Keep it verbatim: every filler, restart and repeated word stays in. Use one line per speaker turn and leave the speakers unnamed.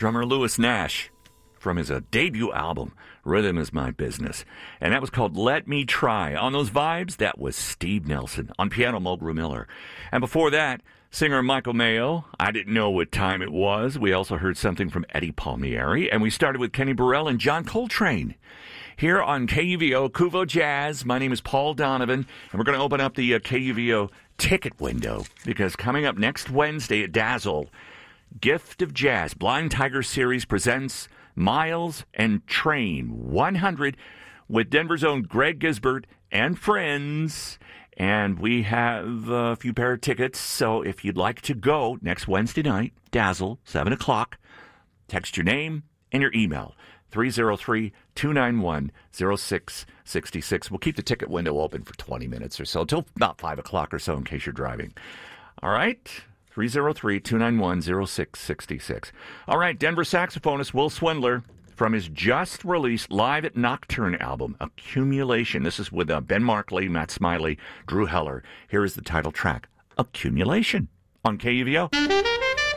drummer Louis Nash, from his uh, debut album, Rhythm Is My Business. And that was called Let Me Try. On those vibes, that was Steve Nelson. On piano, Mulgrew Miller. And before that, singer Michael Mayo. I didn't know what time it was. We also heard something from Eddie Palmieri. And we started with Kenny Burrell and John Coltrane. Here on K U V O, Kuvo Jazz. My name is Paul Donovan. And we're going to open up the uh, K U V O ticket window. Because coming up next Wednesday at Dazzle, Gift of Jazz, Blind Tiger Series presents Miles and Train one hundred with Denver's own Greg Gisbert and friends. And we have a few pair of tickets, so if you'd like to go next Wednesday night, Dazzle, seven o'clock, text your name and your email, three oh three, two nine one, oh six six six. We'll keep the ticket window open for twenty minutes or so, until about five o'clock or so in case you're driving. All right? three oh three, two nine one, oh six six six. All right, Denver saxophonist Will Swindler from his just-released Live at Nocturne album, Accumulation. This is with uh, Ben Markley, Matt Smiley, Drew Heller. Here is the title track, Accumulation, on K U V O.